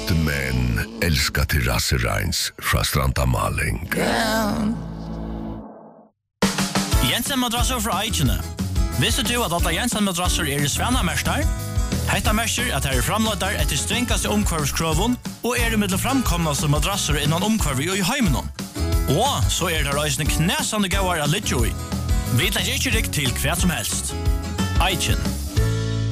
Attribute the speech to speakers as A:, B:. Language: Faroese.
A: Gifte män älskar terrassereins fra Stranda Maling.
B: Jensen madrasser fra Eichene. Visste du at alle Jensen madrasser i Svennamester? Hetta merker at her framløyder etter strengaste omkvarvskroven og det mellom framkomnaste madrasser innan omkvarvi og i heimenon. Og så det reisende knæsande gauar av Lidjoi. Vi legger ikke rikt til hva som helst. Eichen.